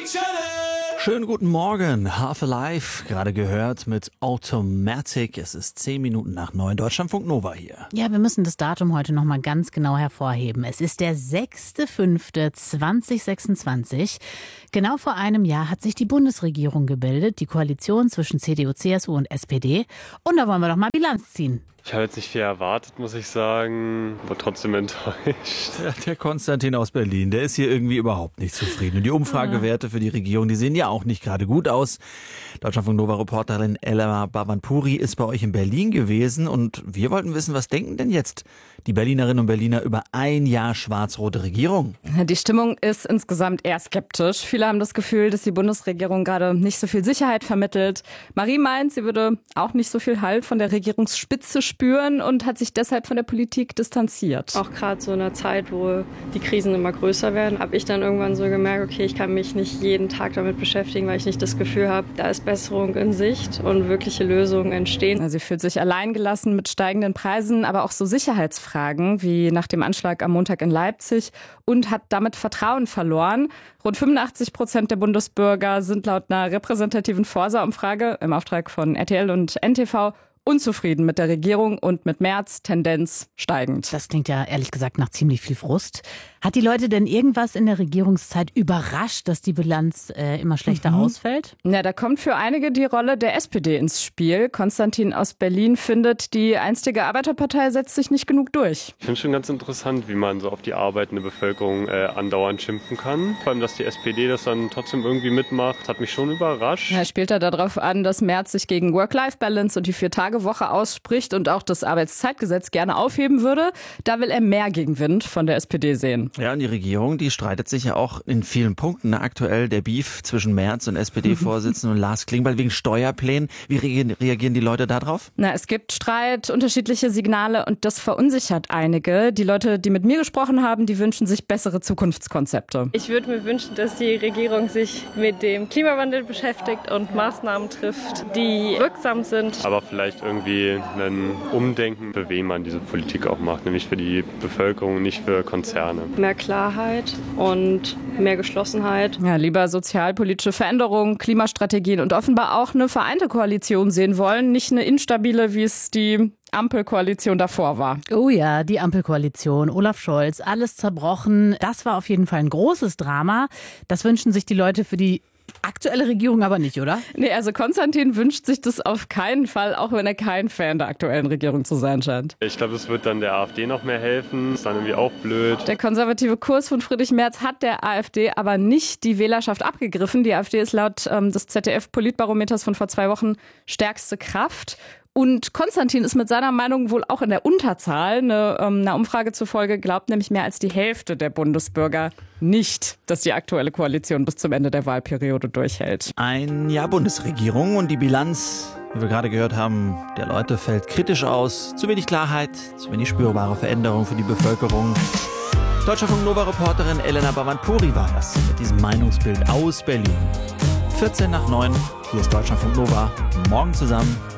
Schönen guten Morgen, Half Alive, gerade gehört mit Automatic. Es ist 10 Minuten nach 9, Deutschlandfunk Nova hier. Ja, wir müssen das Datum heute nochmal ganz genau hervorheben. Es ist der 6.5.2026. Genau vor einem Jahr hat sich die Bundesregierung gebildet, die Koalition zwischen CDU, CSU und SPD. Und da wollen wir doch mal Bilanz ziehen. Ich habe jetzt nicht viel erwartet, muss ich sagen, aber trotzdem enttäuscht. Ja, der Konstantin aus Berlin, der ist hier irgendwie überhaupt nicht zufrieden. Und die Umfragewerte für die Regierung, die sehen ja auch nicht gerade gut aus. Deutschlandfunk Nova-Reporterin Elena Bhavanpuri ist bei euch in Berlin gewesen und wir wollten wissen, was denken denn jetzt die Berlinerinnen und Berliner über ein Jahr schwarz-rote Regierung? Die Stimmung ist insgesamt eher skeptisch. Viele haben das Gefühl, dass die Bundesregierung gerade nicht so viel Sicherheit vermittelt. Marie meint, sie würde auch nicht so viel Halt von der Regierungsspitze spüren und hat sich deshalb von der Politik distanziert. Auch gerade so in einer Zeit, wo die Krisen immer größer werden, habe ich dann irgendwann so gemerkt, okay, ich kann mich nicht jeden Tag damit beschäftigen, weil ich nicht das Gefühl habe, da ist Besserung in Sicht und wirkliche Lösungen entstehen. Sie fühlt sich alleingelassen mit steigenden Preisen, aber auch so Sicherheitsfragen wie nach dem Anschlag am Montag in Leipzig und hat damit Vertrauen verloren. Rund 85% der Bundesbürger sind laut einer repräsentativen Forsa-Umfrage im Auftrag von RTL und NTV unzufrieden mit der Regierung und mit Merz Tendenz steigend. Das klingt ja ehrlich gesagt nach ziemlich viel Frust. Hat die Leute denn irgendwas in der Regierungszeit überrascht, dass die Bilanz immer schlechter ausfällt? Ja, da kommt für einige die Rolle der SPD ins Spiel. Konstantin aus Berlin findet, die einstige Arbeiterpartei setzt sich nicht genug durch. Ich finde schon ganz interessant, wie man so auf die arbeitende Bevölkerung andauernd schimpfen kann. Vor allem, dass die SPD das dann trotzdem irgendwie mitmacht, hat mich schon überrascht. Er spielt da darauf an, dass Merz sich gegen Work-Life-Balance und die 4-Tage-Woche ausspricht und auch das Arbeitszeitgesetz gerne aufheben würde. Da will er mehr Gegenwind von der SPD sehen. Ja, und die Regierung, die streitet sich ja auch in vielen Punkten. Aktuell der Beef zwischen Merz und SPD-Vorsitzenden und Lars Klingbeil wegen Steuerplänen. Wie reagieren die Leute da drauf? Es gibt Streit, unterschiedliche Signale und das verunsichert einige. Die Leute, die mit mir gesprochen haben, die wünschen sich bessere Zukunftskonzepte. Ich würde mir wünschen, dass die Regierung sich mit dem Klimawandel beschäftigt und Maßnahmen trifft, die wirksam sind. Aber vielleicht irgendwie ein Umdenken, für wen man diese Politik auch macht, nämlich für die Bevölkerung, nicht für Konzerne. Mehr Klarheit und mehr Geschlossenheit. Ja, lieber sozialpolitische Veränderungen, Klimastrategien und offenbar auch eine vereinte Koalition sehen wollen, nicht eine instabile, wie es die Ampelkoalition davor war. Oh ja, die Ampelkoalition, Olaf Scholz, alles zerbrochen. Das war auf jeden Fall ein großes Drama. Das wünschen sich die Leute für die aktuelle Regierung aber nicht, oder? Nee, also Konstantin wünscht sich das auf keinen Fall, auch wenn er kein Fan der aktuellen Regierung zu sein scheint. Ich glaube, es wird dann der AfD noch mehr helfen. Ist dann irgendwie auch blöd. Der konservative Kurs von Friedrich Merz hat der AfD aber nicht die Wählerschaft abgegriffen. Die AfD ist laut des ZDF-Politbarometers von vor 2 Wochen stärkste Kraft. Und Konstantin ist mit seiner Meinung wohl auch in der Unterzahl. Einer Umfrage zufolge glaubt nämlich mehr als die Hälfte der Bundesbürger nicht, dass die aktuelle Koalition bis zum Ende der Wahlperiode durchhält. Ein Jahr Bundesregierung und die Bilanz, wie wir gerade gehört haben, der Leute fällt kritisch aus. Zu wenig Klarheit, zu wenig spürbare Veränderung für die Bevölkerung. Deutschlandfunk Nova-Reporterin Elena Bhavanpuri war das mit diesem Meinungsbild aus Berlin. 14 nach 9, hier ist Deutschlandfunk Nova. Morgen zusammen.